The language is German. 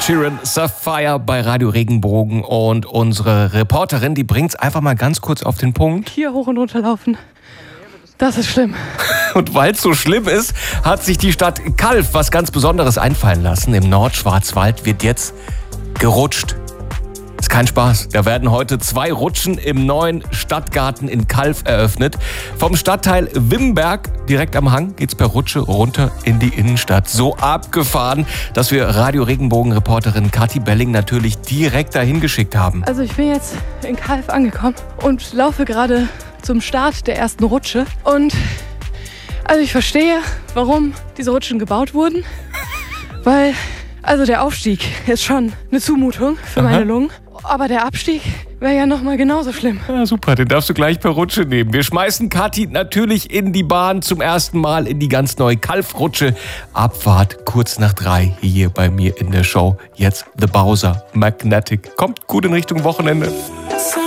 Sheeran, Sapphire bei Radio Regenbogen und unsere Reporterin, die bringt's einfach mal ganz kurz auf den Punkt. Hier hoch und runter laufen, das ist schlimm. Und weil es so schlimm ist, hat sich die Stadt Calw was ganz Besonderes einfallen lassen. Im Nordschwarzwald wird jetzt gerutscht. Ist kein Spaß. Da werden heute 2 Rutschen im neuen Stadtgarten in Calw eröffnet. Vom Stadtteil Wimberg, direkt am Hang, geht's per Rutsche runter in die Innenstadt. So abgefahren, dass wir Radio Regenbogen-Reporterin Kathi Belling natürlich direkt dahin geschickt haben. Also ich bin jetzt in Calw angekommen und laufe gerade zum Start der ersten Rutsche. Und also ich verstehe, warum diese Rutschen gebaut wurden. Weil also der Aufstieg ist schon eine Zumutung für meine Lungen. Aber der Abstieg wäre ja nochmal genauso schlimm. Ja, super, den darfst du gleich per Rutsche nehmen. Wir schmeißen Kathi natürlich in die Bahn zum ersten Mal in die ganz neue Calw-Rutsche. Abfahrt kurz nach 3 hier bei mir in der Show. Jetzt The Bowser Magnetic. Kommt gut in Richtung Wochenende.